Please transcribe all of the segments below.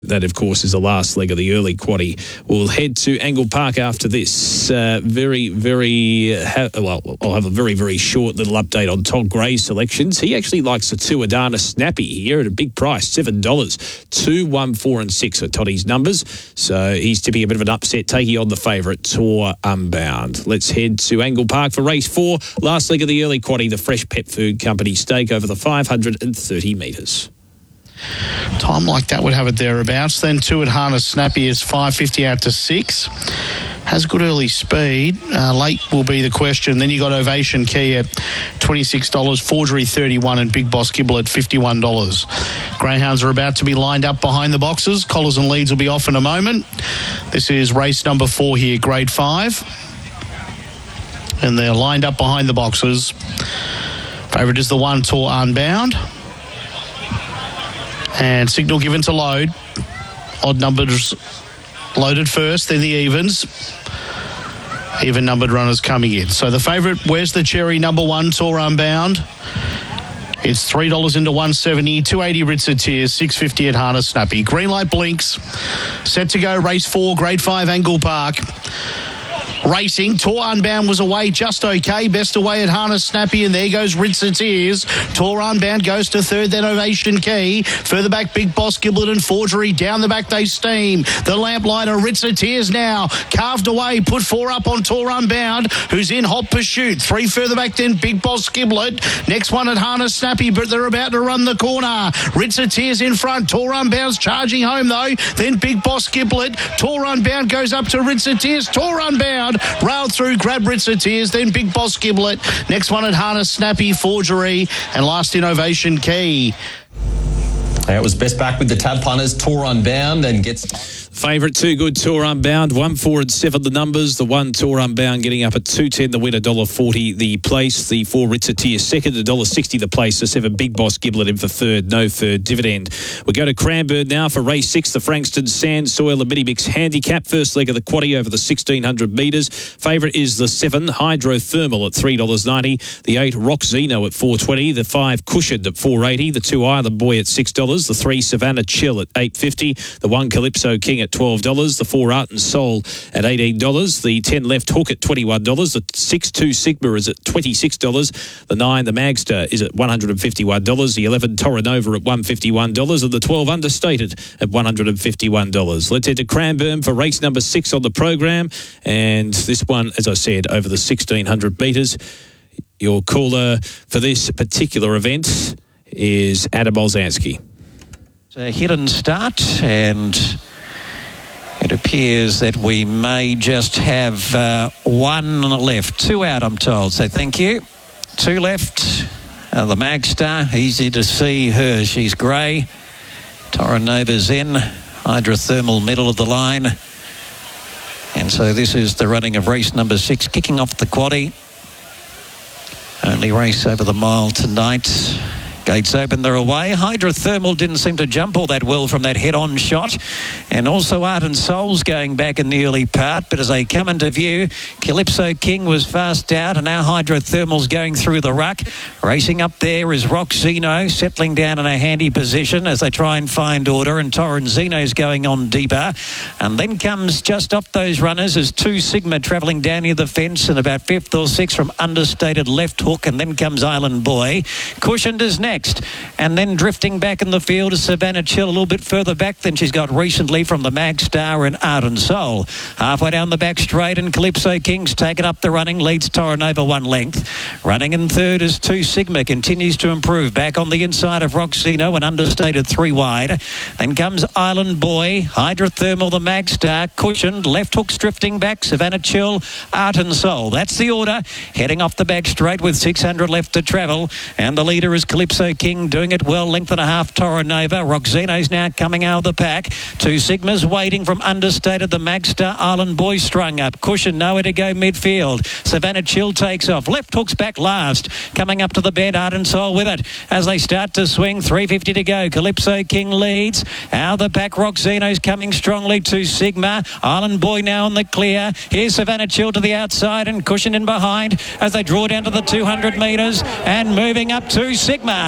That, of course, is the last leg of the early quaddie. We'll head to Angle Park after this. I'll have a very, very short little update on Todd Gray's selections. He actually likes the 2 Adana Snappy here at a big price, $7. 2, 1, 4 and 6 are Toddy's numbers. So he's tipping a bit of an upset, taking on the favourite, Tour Unbound. Let's head to Angle Park for race 4. Last leg of the early quaddie, the Fresh Pet Food Company stake over the 530 metres. Time like that would have it thereabouts. Then 2 Adana Snappy is 5.50 out to 6. Has good early speed. Late will be the question. Then you got Ovation Key at $26, Forgery $31 and Big Boss Gibble at $51. Greyhounds are about to be lined up behind the boxes. Collars and leads will be off in a moment. This is race number 4 here, grade 5. And they're lined up behind the boxes. Favourite is the 1 Tour Unbound. And signal given to load. Odd numbers loaded first, then the evens. Even numbered runners coming in. So the favourite, Where's the Cherry, number 1, Tour Unbound. It's $3 into 170, 280 Ritzer Tears, 650 at Harness Snappy. Green light blinks. Set to go, race 4, grade 5, Angle Park. Racing, Tour Unbound was away just okay. Best away at Harness Snappy, and there goes Ritzer Tears. Tour Unbound goes to 3rd, then Ovation Key. Further back, Big Boss Giblet and Forgery. Down the back they steam. The Lamplighter, Ritzer Tears now. Carved away, put 4 up on Tour Unbound, who's in hot pursuit. 3 further back then, Big Boss Giblet. Next one at Harness Snappy, but they're about to run the corner. Ritzer Tears in front. Tour Unbound's charging home though. Then Big Boss Giblet. Tour Unbound goes up to Ritzer Tears. Tour Unbound railed through, grab Ritzer Tears, then Big Boss Giblet. Next one at Harness Snappy, Forgery, and last in Ovation Key. It was best back with the tab punters, Tour Unbound, and gets... Favourite, 2 Good, Tour Unbound, 1, 4 and 7 the numbers. The 1 Tour Unbound getting up at $2.10 the win, $1.40 the place. The 4 Ritzer Tears second, $1.60 the place. The 7 Big Boss Giblet in for third, no third dividend. We go to Cranbourne now for race 6, the Frankston Sand Soil and Mini Mix Handicap. First leg of the quaddie over the 1,600 metres. Favourite is the 7 Hydrothermal at $3.90. The 8 Rock Zeno at $4.20. The 5 Cushioned at $4.80. The 2 Island Boy at $6. The 3 Savannah Chill at $8.50. The 1 Calypso King at $12. The 4 Art and Soul at $18. The 10 Left Hook at $21. The 6 2 Sigma is at $26. The 9 The Magster is at $151. The 11 Torrenova at $151. And the 12 Understated at $151. Let's head to Cranbourne for race number 6 on the program. And this one, as I said, over the 1,600 metres. Your caller for this particular event is Adam Olzanski. It's a hit and start, and it appears that we may just have 1 left. 2 out, I'm told, so thank you. 2 left. The Magstar, easy to see her. She's grey. Torrenova's in. Hydrothermal middle of the line. And so this is the running of race number 6, kicking off the quaddie. Only race over the mile tonight. Gates open, they're away. Hydrothermal didn't seem to jump all that well from that head-on shot. And also Art and Soul's going back in the early part. But as they come into view, Calypso King was fast out, and now Hydrothermal's going through the ruck. Racing up there is Rock Zeno, settling down in a handy position as they try and find order. And Torren Zeno's going on deeper. And then comes just off those runners is 2 Sigma travelling down near the fence, and about 5th or 6th from Understated Left Hook. And then comes Island Boy. Cushioned is next. And then drifting back in the field is Savannah Chill, a little bit further back than she's got recently from the Magstar and Art and Soul. Halfway down the back straight, and Calypso King's taken up the running, leads Torrenova 1 length. Running in third is 2 Sigma, continues to improve. Back on the inside of Roxino and Understated 3 wide. Then comes Island Boy, Hydrothermal, the Magstar, Cushioned, Left Hook's drifting back, Savannah Chill, Art and Soul. That's the order. Heading off the back straight with 600 left to travel. And the leader is Calypso King, doing it well, length and a half Torrenova. Roxino's now coming out of the pack. 2 Sigmas waiting from Understated, the Magstar, Island Boy strung up. Cushion nowhere to go midfield. Savannah Chill takes off. Left Hook's back last. Coming up to the bend, Art and Soul with it. As they start to swing, 3.50 to go. Calypso King leads. Out of the pack, Roxino's coming strongly. 2 Sigma. Island Boy now on the clear. Here's Savannah Chill to the outside and Cushion in behind as they draw down to the 200 metres. And moving up 2 Sigma.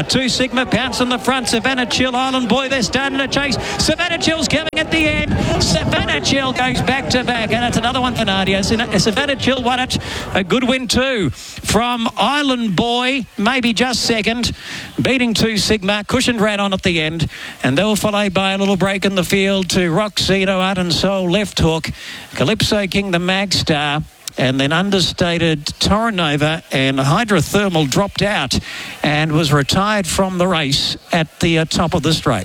Star. 2 Sigma Pounce in the front. Savannah Chill, Island Boy, they're starting to chase. Savannah Chill's coming at the end. Savannah Chill goes back to back, and it's another one for Nadia. Savannah Chill won it. A good win too from Island Boy, maybe just second, beating 2 Sigma. Cushioned ran on at the end, and they'll follow by a little break in the field to Roxito, Art and Soul, Left Hook, Calypso King, the Mag Star, and then Understated, Torrenova, and Hydrothermal dropped out and was retired from the race at the top of the straight.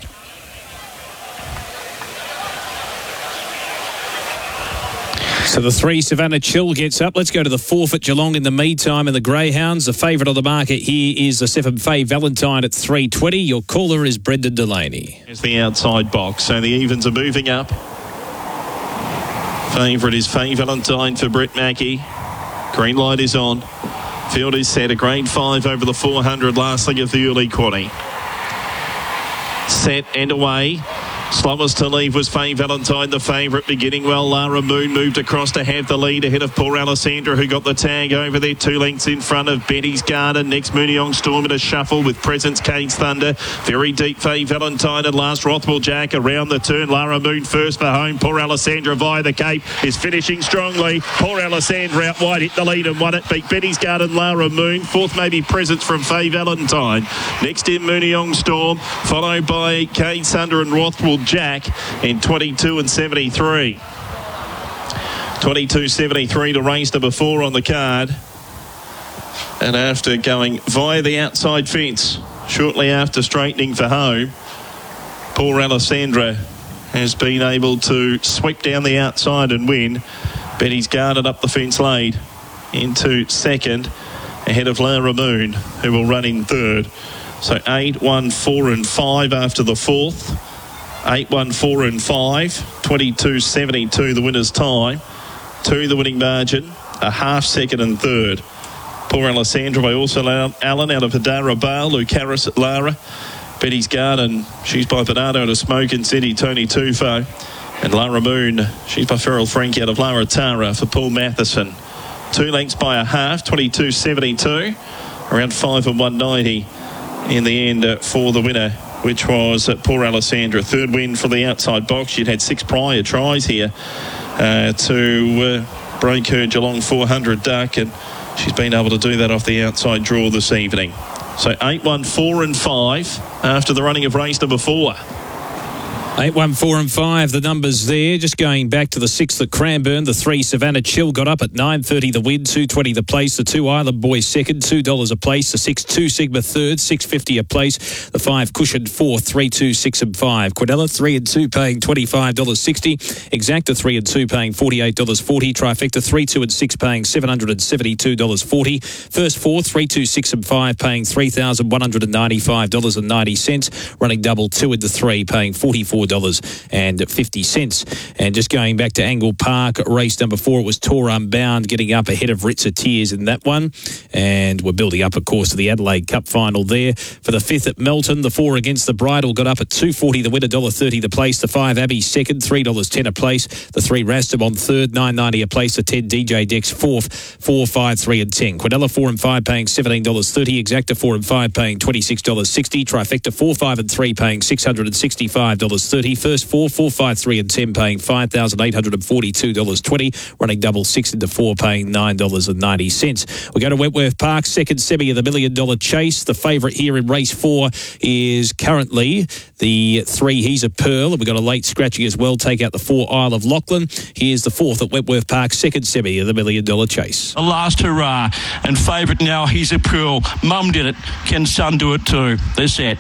So the 3 Savannah Chill gets up. Let's go to the 4 at Geelong in the meantime. And the Greyhounds, the favourite on the market here is the 7 Faye Valentine at $3.20. Your caller is Brendan Delaney. It's the outside box. So the evens are moving up. Favourite is Faye Valentine for Brett Mackey. Green light is on. Field is set. A grade 5 over the 400 last leg of the early quaddie. Set and away. Slowest to leave was Faye Valentine, the favourite, beginning well. Lara Moon moved across to have the lead ahead of poor Alessandra, who got the tag over there, 2 lengths in front of Betty's Garden. Next, Mooneyong Storm in a shuffle with Presence Cade's Thunder. Very deep, Faye Valentine, and last Rothwell Jack around the turn. Lara Moon first for home. Poor Alessandra via the Cape is finishing strongly. Poor Alessandra out wide, hit the lead and won it. Beat Betty's Garden, Lara Moon. 4th maybe Presence from Faye Valentine. Next in Mooneyong Storm, followed by Cade's Thunder and Rothwell Jack in 22 and 73. 22.73 to race number 4 on the card. And after going via the outside fence shortly after straightening for home, poor Alessandra has been able to sweep down the outside and win. Betty's Garden up the fence lead into second ahead of Lara Moon, who will run in third. So 8, 1, 4 and 5 after the 4th. 8, 1, 4 and 5. 22.72 the winner's time. 2 the winning margin. A half second and third. Poor Alessandra by also Allen out of Hadara Bale. Lucaris at Lara. Betty's Garden, she's by Bernardo out of Smokin' City. Tony Tufo. And Lara Moon, she's by Ferrell Frank out of Lara Tara for Paul Matheson. 2 lengths by a half. 22.72. Around 5 and 190 in the end for the winner, which was poor Alessandra. 3rd win for the outside box. She'd had 6 prior tries here to break her Geelong 400 duck, and she's been able to do that off the outside draw this evening. So 8, 1, 4 and 5 after the running of race number 4. 8, 1, 4 and 5, the numbers there. Just going back to the 6th at Cranbourne, the 3 Savannah Chill got up at $9.30 the win, $2.20 the place. The 2 Island Boy second, $2 a place. The 6 2 Sigma third, $6.50 a place. The 5 Cushioned fourth, 3, 2, 6 and 5. Quadella 3 and 2 paying $25.60. Exacta 3 and 2 paying $48.40. Trifecta 3, 2 and 6 paying $772.40. First 4, 3, 2, 6 and 5 paying $3,195.90. Running double 2 into 3 paying $44.50. And just going back to Angle Park, race number 4, it was Tour Unbound getting up ahead of Ritza Tears in that one. And we're building up, of course, to the Adelaide Cup final there. For the 5th at Melton, the 4 Against the Bridle got up at $2.40 the winner, $1.30 the place. The 5 Abbey second, $3.10 a place. The 3 Rastamon third, $9.90 a place. The 10 DJ Dex fourth, 4, 5, 3 and 10. Quadella 4 and 5 paying $17.30. Exacta 4 and 5 paying $26.60. Trifecta 4, 5 and 3 paying $665.30. First 4, 4, 5, 3 and 10 paying $5,842.20. Running double 6 into 4 paying $9.90. We go to Wentworth Park, second semi of the $1 Million Chase. The favourite here in race 4 is currently the 3 He's a Pearl. We've got a late scratching as well. Take out the 4 Isle of Lachlan. Here's the 4th at Wentworth Park, second semi of the $1 Million Chase. The last hurrah, and favourite now, He's a Pearl. Mum did it. Can son do it too? They're set.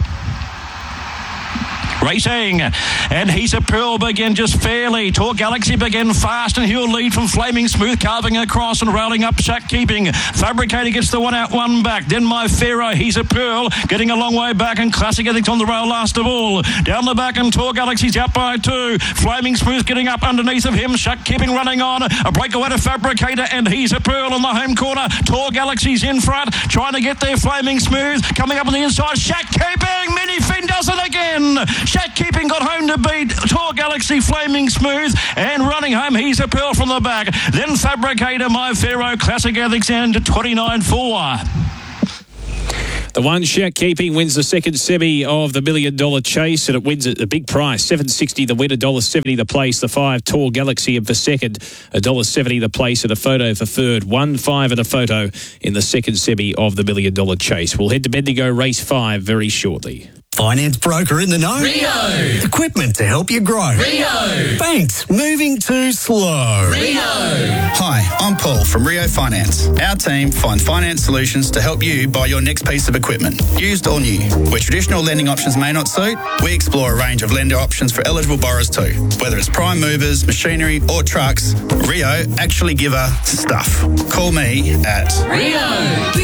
Racing, and He's a Pearl begin just fairly. Tour Galaxy begin fast, and he'll lead from Flaming Smooth, carving across and railing up Shack Keeping. Fabricator gets the 1 out, 1 back. Then My Pharaoh, He's a Pearl, getting a long way back, and Classic Ethics on the rail last of all. Down the back, and Tour Galaxy's out by 2. Flaming Smooth getting up underneath of him. Shack Keeping running on. A breakaway to Fabricator, and He's a Pearl on the home corner. Tour Galaxy's in front, trying to get there. Flaming Smooth coming up on the inside. Shack Keeping, Mini Finn does it again. Shack Keeping got home to beat Tour Galaxy, Flaming Smooth, and running home, He's a Pearl from the back. Then Fabricator, My Pharaoh, Classic Ethics, and 29.4. The one Shack Keeping wins the second semi of the $1 Million Chase, and it wins at a big price. $7.60 the win, $1.70 the place. The 5 Tall Galaxy for second, $1.70 the place, and a photo for third. 1-5 and a photo in the second semi of the $1 Million Chase. We'll head to Bendigo Race 5 very shortly. Finance broker in the know? Rio. Equipment to help you grow? Rio. Banks moving too slow? Rio. Hi, I'm Paul from Rio Finance. Our team find finance solutions to help you buy your next piece of equipment, used or new. Where traditional lending options may not suit, we explore a range of lender options for eligible borrowers too. Whether it's prime movers, machinery or trucks, Rio actually give a stuff. Call me at Rio.